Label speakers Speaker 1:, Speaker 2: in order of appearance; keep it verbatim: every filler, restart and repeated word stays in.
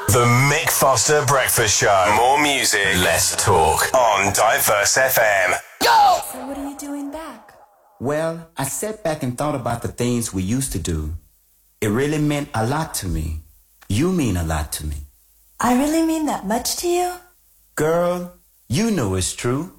Speaker 1: The Mick Foster Breakfast Show. More music, less talk. On Diverse F M. Go!
Speaker 2: So what are you doing back?
Speaker 3: Well, I sat back and thought about the things we used to do. It really meant a lot to me. You mean a lot to me.
Speaker 2: I really mean that much to you?
Speaker 3: Girl, you know it's true.